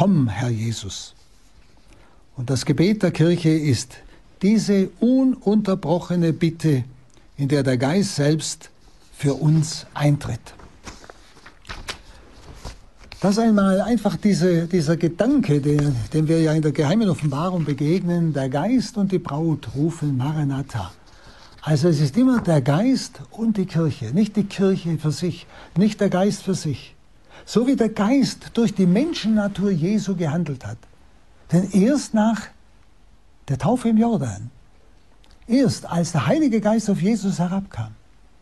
komm, Herr Jesus. Und das Gebet der Kirche ist diese ununterbrochene Bitte, in der der Geist selbst für uns eintritt. Das einmal einfach dieser Gedanke, dem wir ja in der geheimen Offenbarung begegnen, der Geist und die Braut rufen Maranatha. Also es ist immer der Geist und die Kirche, nicht die Kirche für sich, nicht der Geist für sich. So wie der Geist durch die Menschennatur Jesu gehandelt hat. Denn erst nach der Taufe im Jordan, erst als der Heilige Geist auf Jesus herabkam,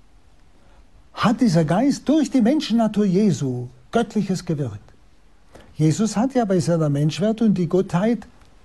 hat dieser Geist durch die Menschennatur Jesu Göttliches gewirkt. Jesus hat ja bei seiner Menschwerdung die Gottheit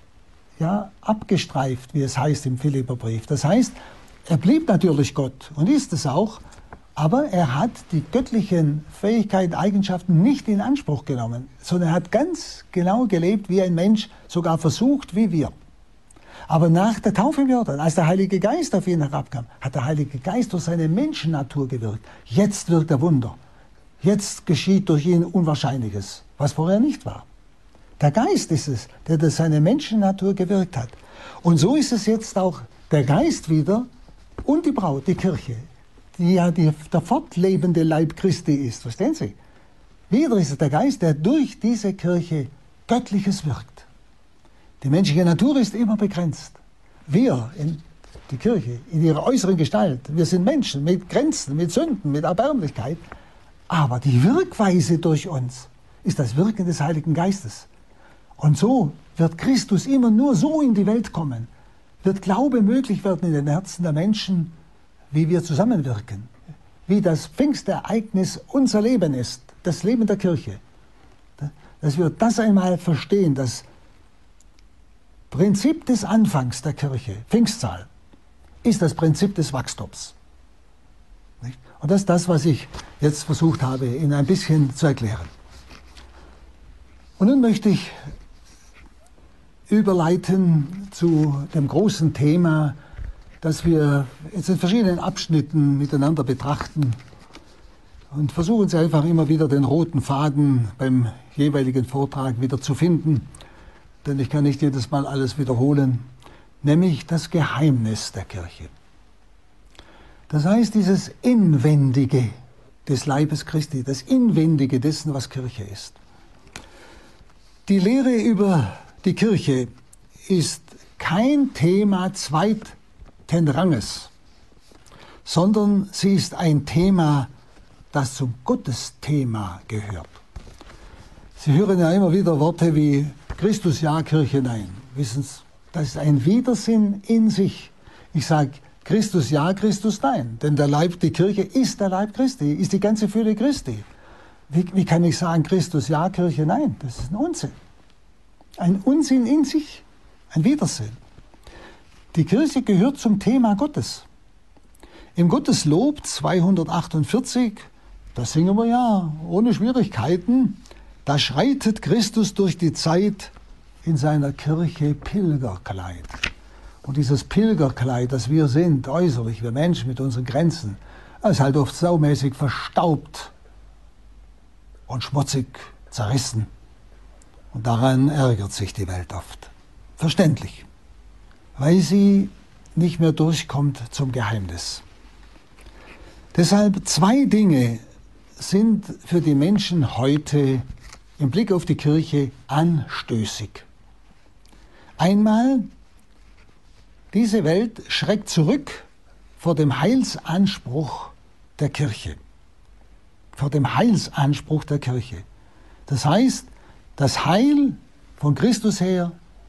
abgestreift, wie es heißt im Philipperbrief. Das heißt, er blieb natürlich Gott und ist es auch, aber er hat die göttlichen Fähigkeiten, Eigenschaften nicht in Anspruch genommen, sondern er hat ganz genau gelebt wie ein Mensch, sogar versucht wie wir. Aber nach der Taufe im Jordan, als der Heilige Geist auf ihn herabkam, hat der Heilige Geist durch seine Menschennatur gewirkt. Jetzt wirkt er Wunder. Jetzt geschieht durch ihn Unwahrscheinliches, was vorher nicht war. Der Geist ist es, der durch seine Menschennatur gewirkt hat. Und so ist es jetzt auch der Geist wieder und die Braut, die Kirche, die ja der fortlebende Leib Christi ist. Verstehen Sie? Wieder ist es der Geist, der durch diese Kirche Göttliches wirkt. Die menschliche Natur ist immer begrenzt. Wir, die Kirche, in ihrer äußeren Gestalt, wir sind Menschen mit Grenzen, mit Sünden, mit Erbärmlichkeit. Aber die Wirkweise durch uns ist das Wirken des Heiligen Geistes. Und so wird Christus immer nur so in die Welt kommen, wird Glaube möglich werden in den Herzen der Menschen, wie wir zusammenwirken, wie das Pfingstereignis unser Leben ist, das Leben der Kirche. Dass wir das einmal verstehen, das Prinzip des Anfangs der Kirche, Pfingstzahl, ist das Prinzip des Wachstums. Und das ist das, was ich jetzt versucht habe, Ihnen ein bisschen zu erklären. Und nun möchte ich überleiten zu dem großen Thema, das wir jetzt in verschiedenen Abschnitten miteinander betrachten. Und versuchen Sie einfach immer wieder den roten Faden beim jeweiligen Vortrag wieder zu finden, denn ich kann nicht jedes Mal alles wiederholen, nämlich das Geheimnis der Kirche. Das heißt, dieses Inwendige des Leibes Christi, das Inwendige dessen, was Kirche ist. Die Lehre über die Kirche ist kein Thema zweiten Ranges, sondern sie ist ein Thema, das zum Gottesthema gehört. Sie hören ja immer wieder Worte wie Christus ja, Kirche nein. Wissen Sie, das ist ein Widersinn in sich. Ich sage Christus ja, Christus nein. Denn der Leib, die Kirche ist der Leib Christi, ist die ganze Fülle Christi. Wie kann ich sagen Christus ja, Kirche nein? Das ist ein Unsinn. Ein Unsinn in sich, ein Widersinn. Die Kirche gehört zum Thema Gottes. Im Gotteslob 248, das singen wir ja ohne Schwierigkeiten, da schreitet Christus durch die Zeit in seiner Kirche Pilgerkleid. Und dieses Pilgerkleid, das wir sind, äußerlich, wir Menschen mit unseren Grenzen, das ist halt oft saumäßig verstaubt und schmutzig zerrissen. Und daran ärgert sich die Welt oft. Verständlich, weil sie nicht mehr durchkommt zum Geheimnis. Deshalb 2 Dinge sind für die Menschen heute im Blick auf die Kirche anstößig. Einmal, diese Welt schreckt zurück vor dem Heilsanspruch der Kirche. Vor dem Heilsanspruch der Kirche. Das heißt, das Heil von Christus her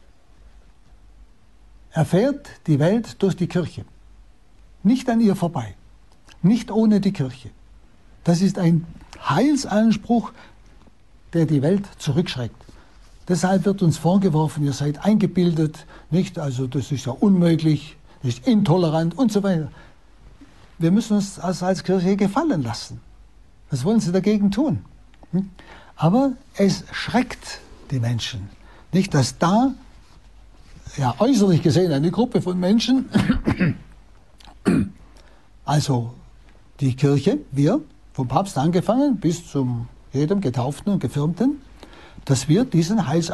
erfährt die Welt durch die Kirche. Nicht an ihr vorbei. Nicht ohne die Kirche. Das ist ein Heilsanspruch, der die Welt zurückschreckt. Deshalb wird uns vorgeworfen, ihr seid eingebildet, nicht, also das ist ja unmöglich, nicht intolerant und so weiter. Wir müssen uns das als Kirche gefallen lassen. Was wollen Sie dagegen tun? Aber es schreckt die Menschen. Nicht, dass da, ja äußerlich gesehen, eine Gruppe von Menschen, also die Kirche, wir, vom Papst angefangen bis zum jedem Getauften und Gefirmten, dass wir diesen